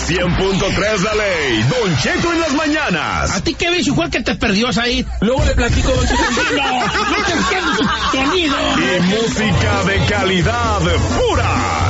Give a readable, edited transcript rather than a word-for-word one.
100.3 La Ley, Don Cheto en las mañanas. ¿A ti qué bicho fue el que te perdió ahí? Luego le platico, Don Cheto. No te entiendo su sonido. Y música de calidad pura.